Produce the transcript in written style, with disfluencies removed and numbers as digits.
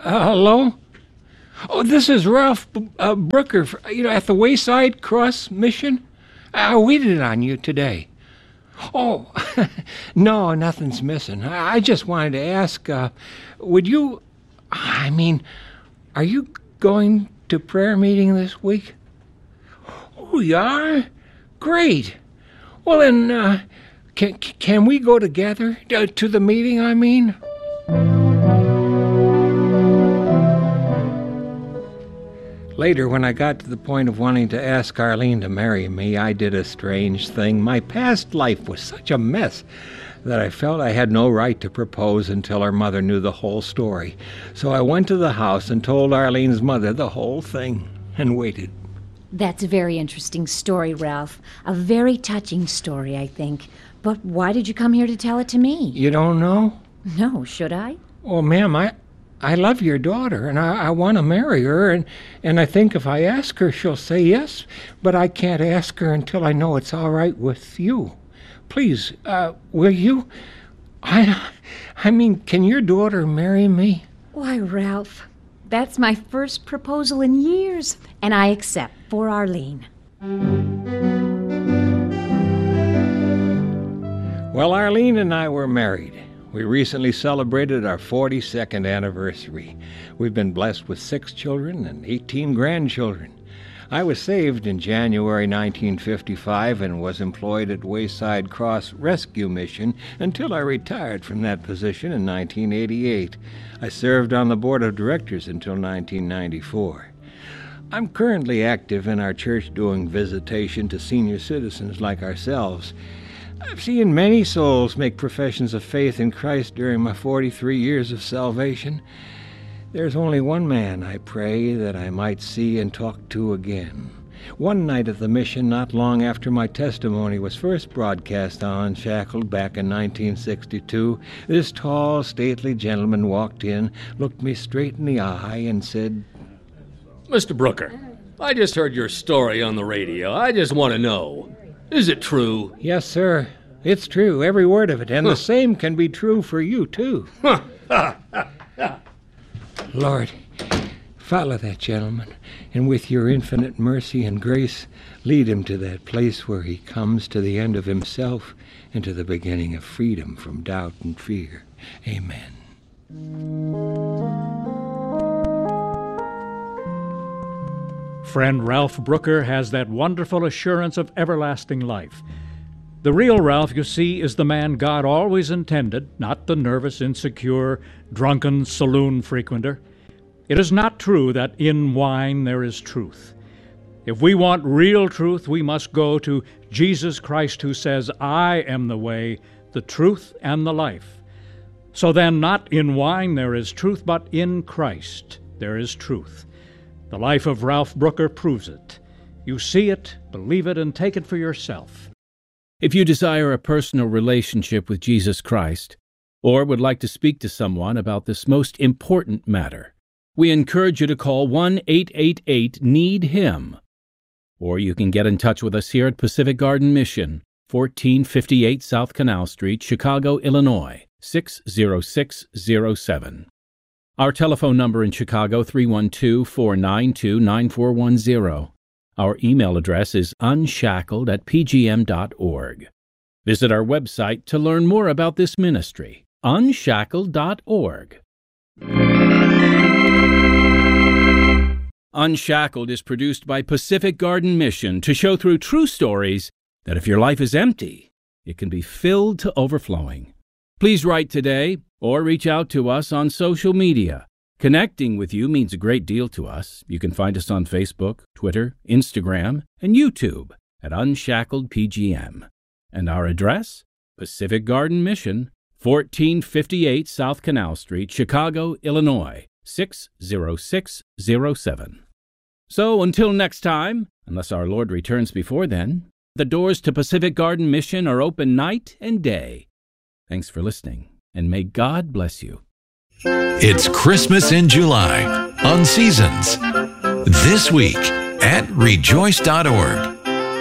Hello? Oh, this is Ralph Brooker, at the Wayside Cross Mission. I waited on you today. Oh, no, nothing's missing. I just wanted to ask, are you going to prayer meeting this week? Oh, you are? Great. Well, then, can we go together to the meeting, I mean? Later, when I got to the point of wanting to ask Arlene to marry me, I did a strange thing. My past life was such a mess that I felt I had no right to propose until her mother knew the whole story. So I went to the house and told Arlene's mother the whole thing and waited. That's a very interesting story, Ralph. A very touching story, I think. But why did you come here to tell it to me? You don't know? No, should I? Oh, ma'am, I love your daughter, and I want to marry her, and I think if I ask her, she'll say yes, but I can't ask her until I know it's all right with you. Please, will you? Can your daughter marry me? Why, Ralph, that's my first proposal in years, and I accept for Arlene. Well, Arlene and I were married. We recently celebrated our 42nd anniversary. We've been blessed with 6 children and 18 grandchildren. I was saved in January 1955 and was employed at Wayside Cross Rescue Mission until I retired from that position in 1988. I served on the board of directors until 1994. I'm currently active in our church doing visitation to senior citizens like ourselves. I've seen many souls make professions of faith in Christ during my 43 years of salvation. There's only one man I pray that I might see and talk to again. One night at the mission, not long after my testimony was first broadcast on Unshackled back in 1962, this tall, stately gentleman walked in, looked me straight in the eye, and said, Mr. Brooker, I just heard your story on the radio. I just want to know, is it true? Yes, sir. It's true, every word of it, and the same can be true for you, too. Lord, follow that gentleman, and with your infinite mercy and grace, lead him to that place where he comes to the end of himself and to the beginning of freedom from doubt and fear. Amen. Friend Ralph Brooker has that wonderful assurance of everlasting life. The real Ralph, you see, is the man God always intended, not the nervous, insecure, drunken saloon frequenter. It is not true that in wine there is truth. If we want real truth, we must go to Jesus Christ, who says, I am the way, the truth, and the life. So then, not in wine there is truth, but in Christ there is truth. The life of Ralph Brooker proves it. You see it, believe it, and take it for yourself. If you desire a personal relationship with Jesus Christ, or would like to speak to someone about this most important matter, we encourage you to call 1-888-NEED-HIM. Or you can get in touch with us here at Pacific Garden Mission, 1458 South Canal Street, Chicago, Illinois, 60607. Our telephone number in Chicago, 312-492-9410. Our email address is unshackled@pgm.org. Visit our website to learn more about this ministry, unshackled.org. Unshackled is produced by Pacific Garden Mission to show through true stories that if your life is empty, it can be filled to overflowing. Please write today or reach out to us on social media. Connecting with you means a great deal to us. You can find us on Facebook, Twitter, Instagram, and YouTube at Unshackled PGM. And our address? Pacific Garden Mission, 1458 South Canal Street, Chicago, Illinois, 60607. So until next time, unless our Lord returns before then, the doors to Pacific Garden Mission are open night and day. Thanks for listening, and may God bless you. It's Christmas in July on Seasons. This week at rejoice.org.